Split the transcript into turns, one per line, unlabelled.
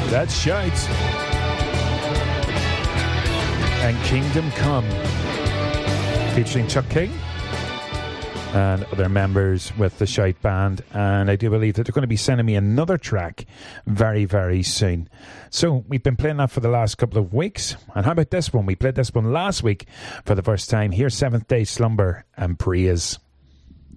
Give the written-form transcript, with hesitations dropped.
That's Shite. And Kingdom Come, featuring Chuck King and other members with the Shite Band. And I do believe that they're going to be sending me another track very, very soon. So we've been playing that for the last couple of weeks. And how about this one? We played this one last week for the first time. Here's Seventh Day Slumber and Praise.